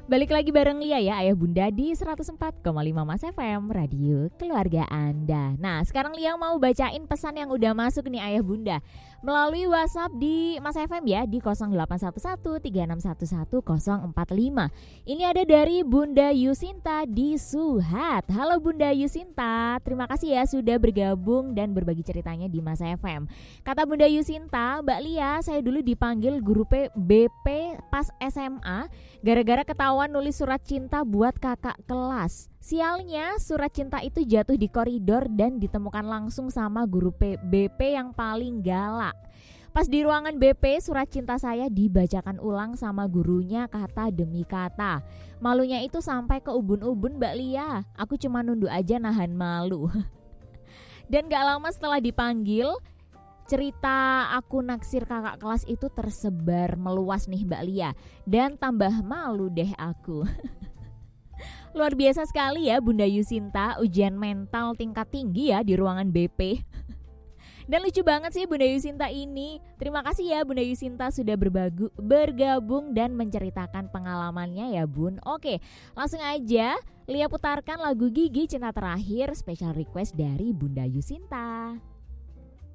Balik lagi bareng Lia ya, Ayah Bunda di 104,5 Mas FM, Radio Keluarga Anda. Nah, sekarang Lia mau bacain pesan yang udah masuk nih Ayah Bunda melalui WhatsApp di Mas FM ya, di 081136111045. Ini ada dari Bunda Yusinta di Suhat. Halo Bunda Yusinta, terima kasih ya sudah bergabung dan berbagi ceritanya di Mas FM. Kata Bunda Yusinta, Mbak Lia, saya dulu dipanggil guru BP pas SMA gara-gara ketahuan nulis surat cinta buat kakak kelas. Sialnya surat cinta itu jatuh di koridor dan ditemukan langsung sama guru BP yang paling galak. Pas di ruangan BP, surat cinta saya dibacakan ulang sama gurunya kata demi kata. Malunya itu sampai ke ubun-ubun Mbak Lia. Aku cuma nunduk aja nahan malu. Dan gak lama setelah dipanggil, cerita aku naksir kakak kelas itu tersebar meluas nih Mbak Lia. Dan tambah malu deh aku. Luar biasa sekali ya Bunda Yusinta, ujian mental tingkat tinggi ya di ruangan BP. Dan lucu banget sih Bunda Yusinta ini. Terima kasih ya Bunda Yusinta sudah bergabung dan menceritakan pengalamannya ya Bun. Oke, langsung aja Lia putarkan lagu Gigi Cinta Terakhir, special request dari Bunda Yusinta.